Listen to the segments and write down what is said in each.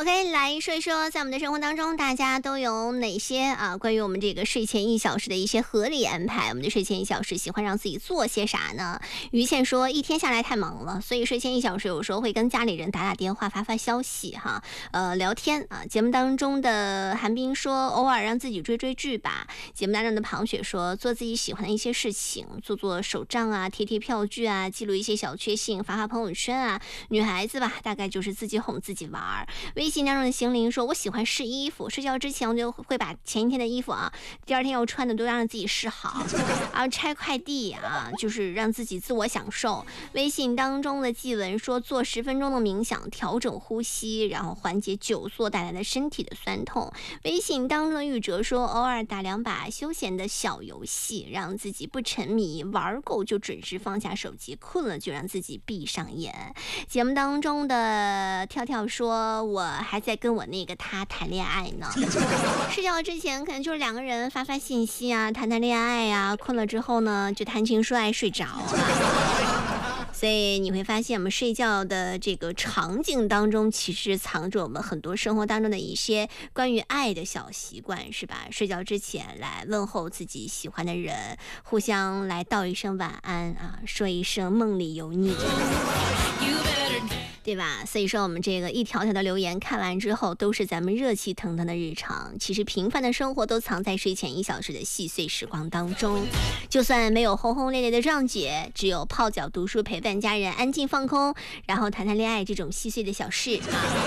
OK， 来说一说，在我们的生活当中，大家都有哪些关于我们这个睡前1小时的一些合理安排？我们的睡前1小时喜欢让自己做些啥呢？于倩说，一天下来太忙了，所以睡前1小时有时候会跟家里人打电话、发消息哈，聊天啊。节目当中的韩冰说，偶尔让自己追剧吧。节目当中的庞雪说，做自己喜欢的一些事情，做手账啊，贴票据啊，记录一些小确幸，发朋友圈啊。女孩子吧，大概就是自己哄自己玩。微信当中的行灵说，我喜欢试衣服，睡觉之前我就会把前一天的衣服第二天要穿的都让自己试好，然后拆快递就是让自己自我享受。微信当中的纪文说，做10分钟的冥想，调整呼吸，然后缓解久坐带来的身体的酸痛。微信当中的玉哲说，偶尔打2把休闲的小游戏，让自己不沉迷，玩够就准时放下手机，困了就让自己闭上眼。节目当中的跳说，我还在跟我那个他谈恋爱呢。睡觉之前可能就是2个人发信息啊，谈恋爱啊，困了之后呢就谈情说爱睡着所以你会发现，我们睡觉的这个场景当中，其实藏着我们很多生活当中的一些关于爱的小习惯，是吧？睡觉之前来问候自己喜欢的人，互相来道一声晚安说一声梦里有你。对吧？所以说我们这个一条条的留言看完之后，都是咱们热气腾腾的日常。其实平凡的生活都藏在睡前1小时的细碎时光当中，就算没有轰轰烈烈的壮举，只有泡脚读书陪伴家人安静放空，然后谈恋爱这种细碎的小事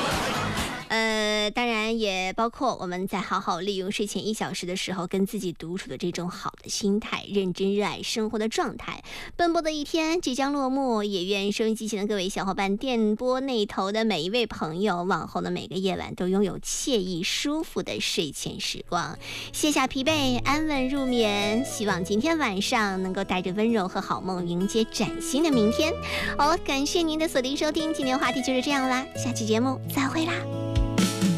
当然也包括我们在好好利用睡前1小时的时候，跟自己独处的这种好的心态，认真热爱生活的状态。奔波的一天即将落幕，也愿收音机前的各位小伙伴，电波那头的每一位朋友，往后的每个夜晚都拥有惬意舒服的睡前时光，卸下疲惫，安稳入眠。希望今天晚上能够带着温柔和好梦，迎接崭新的明天。好了，感谢您的锁定收听，今天话题就是这样啦，下期节目再会啦。